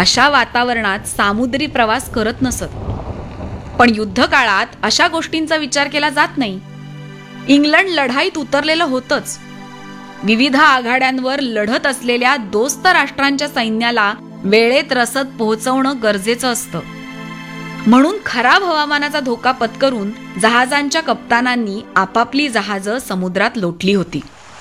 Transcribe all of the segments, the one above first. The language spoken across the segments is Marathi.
अशा वातावरणात सामुद्री प्रवास करत नसत. पण युद्धकाळात अशा गोष्टींचा विचार केला जात नाही. इंग्लंड लढाईत उतरलेलं होतंच. विविध आघाड्यांवर लढत असलेल्या दोस्त राष्ट्रांच्या सैन्याला वेळेत रसद पोहोचवणं गरजेचं असतं. म्हणून खराब हवामानाचा धोका पत्करून जहाजांच्या कप्तानांनी आपापली जहाजं समुद्रात लोटली होती.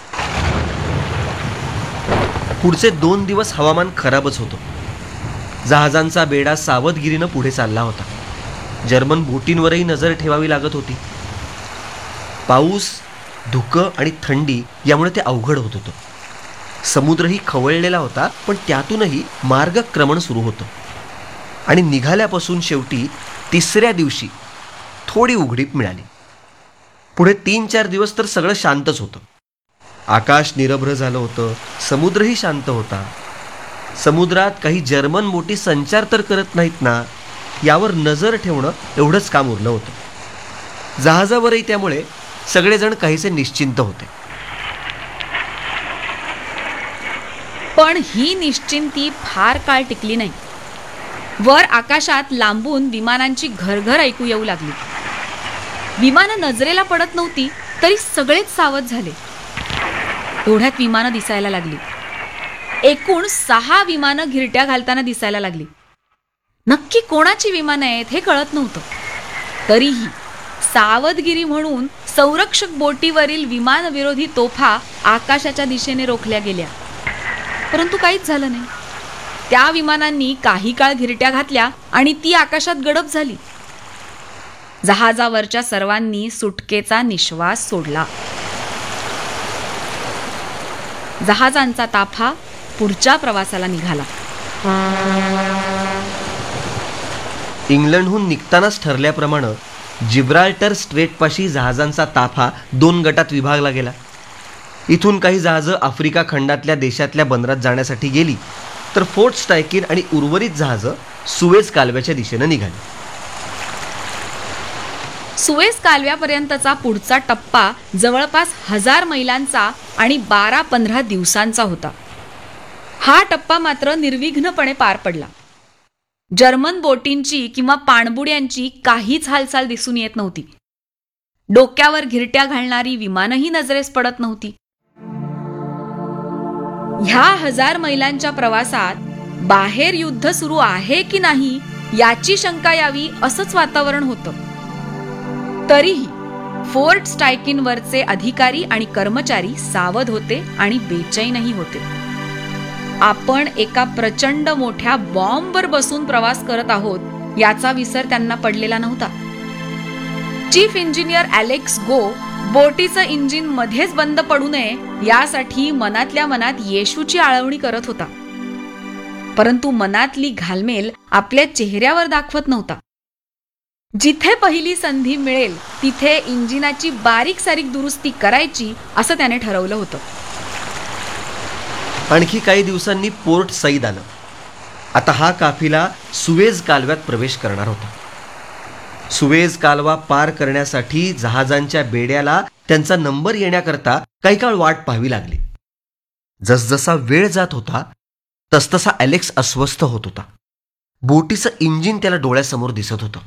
पुढचे 2 दिवस हवामान खराबच होतं. जहाजांचा बेडा सावधगिरीनं पुढे चालला होता. जर्मन बोटींवरही नजर ठेवावी लागत होती. पाऊस, धुकं आणि थंडी यामुळे ते अवघड होत होतं. समुद्रही खवळलेला होता, पण त्यातूनही मार्गक्रमण सुरू होतं. आणि निघाल्यापासून शेवटी 3ऱ्या दिवशी थोडी उघडीप मिळाली. पुढे 3-4 दिवस तर सगळं शांतच होतं. आकाश निरभ्र झालं होतं. समुद्रही शांत होता. समुद्रात काही जर्मन बोटी संचार तर करत नाहीत ना, यावर नजर ठेवणं एवढंच काम उरलं होतं. जहाजावरही त्यामुळे सगळेजण काहीसे निश्चिंत होते. पण ही निश्चिंती फार काळ टिकली नाही. वर आकाशात लांबून विमानांची घरघर ऐकू येऊ लागली. विमानं नजरेला पडत नव्हती तरी सगळेच सावध झाले. एवढ्यात विमानं दिसायला लागली. एकूण 6 विमानं घिरट्या घालताना दिसायला लागली. नक्की कोणाची विमानं आहेत हे कळत नव्हतं. तरीही सावधगिरी म्हणून संरक्षक बोटीवरील विमानविरोधी तोफा आकाशाच्या दिशेने रोखल्या गेल्या. परंतु काहीच झालं नाही. त्या विमानांनी काही काळ घिरट्या घातल्या आणि ती आकाशात गडप झाली. जहाजावरच्या सर्वांनी सुटकेचा निश्वास सोडला. जहाजांचा ताफा पुढच्या प्रवासाला निघाला. इंग्लंडहून निघतानाच ठरल्याप्रमाणे जिब्राल्टर स्ट्रेटपाशी जहाजांचा ताफा 2 गटात विभागला गेला. इथून काही जहाजं आफ्रिका खंडातल्या देशातल्या बंदरात जाण्यासाठी गेली, तर फोर्ट स्टायकिन आणि उर्वरित जहाजं सुएझ कालव्याच्या दिशेनं निघाली. सुएझ कालव्यापर्यंतचा पुढचा टप्पा जवळपास 1000 मैलांचा आणि 12-15 दिवसांचा होता. हा टप्पा मात्र निर्विघ्नपणे पार पडला. जर्मन बोटींची किंवा पाणबुड्यांची काहीच हालचाल दिसून येत नव्हती. डोक्यावर घिरट्या घालणारी विमानही नजरेस पडत नव्हती. ह्या 1000 मैलांच्या प्रवासात बाहेर युद्ध सुरू आहे की नाही याची शंका यावी असंच वातावरण होतं. तरीही फोर्ट स्टायकिनवरचे अधिकारी आणि कर्मचारी सावध होते आणि बेचैनही होते. आपण एका प्रचंड मोठ्या बॉम्बवर बसून प्रवास करत आहोत याचा विसर त्यांना पडलेला नव्हता. चीफ इंजिनियर अलेक्स गो बोटीचं इंजिन मध्येच बंद पडू नये यासाठी मनातल्या मनात येशूची आळवणी करत होता. परंतु मनातली घालमेल आपल्या चेहऱ्यावर दाखवत नव्हता. जिथे पहिली संधी मिळेल तिथे इंजिनाची बारीक सारीक दुरुस्ती करायची असं त्याने ठरवलं होतं. आणखी काही दिवसांनी पोर्ट सईद आलं. आता हा काफिला सुएझ कालव्यात प्रवेश करणार होता. सुएझ कालवा पार करण्यासाठी जहाजांच्या बेड्याला त्यांचा नंबर येण्याकरता काही काळ वाट पाहावी लागली. जसजसा वेळ जात होता तसतसा अलेक्स अस्वस्थ होत होता. बोटीचं इंजिन त्याला डोळ्यासमोर दिसत होतं.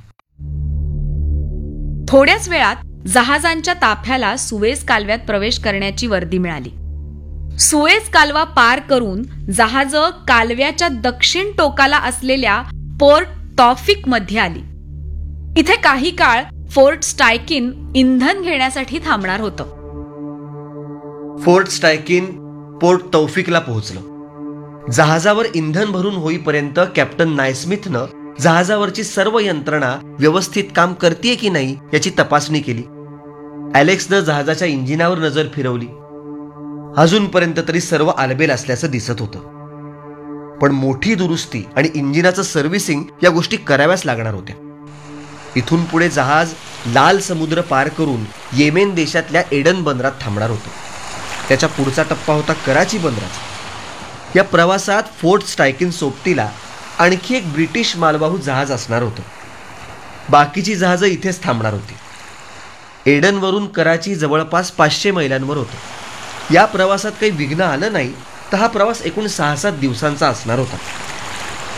थोड्याच वेळात जहाजांच्या ताफ्याला सुएझ कालव्यात प्रवेश करण्याची वर्दी मिळाली. सुएझ कालवा पार करून जहाजं कालव्याच्या दक्षिण टोकाला असलेल्या पोर्ट तौफिक मध्ये आली. इथे काही काळ फोर्ट स्टायकिन इंधन घेण्यासाठी थांबणार होतं. फोर्ट स्टायकिन पोर्ट तौफिकला पोहोचलं. जहाजावर इंधन भरून होईपर्यंत कॅप्टन नायस्मिथनं जहाजावरची सर्व यंत्रणा व्यवस्थित काम करतेय की नाही याची तपासणी केली. अलेक्सनं जहाजाच्या इंजिनावर नजर फिरवली. अजूनपर्यंत तरी सर्व आलबेल असल्याचं दिसत होतं. पण मोठी दुरुस्ती आणि इंजिनाचं सर्व्हिसिंग या गोष्टी कराव्याच लागणार होत्या. इथून पुढे जहाज लाल समुद्र पार करून येमेन देशातल्या एडन बंदरात थांबणार होतं. त्याच्या पुढचा टप्पा होता कराची बंदराचा. या प्रवासात फोर्ट स्टायकिन सोबतीला आणखी एक ब्रिटिश मालवाहू जहाज असणार होतं. बाकीची जहाजं इथेच थांबणार होती. एडनवरून कराची जवळपास 500 मैलांवर होतं. या प्रवासात काही विघ्न आलं नाही तर हा प्रवास एकूण 6-7 दिवसांचा असणार होता.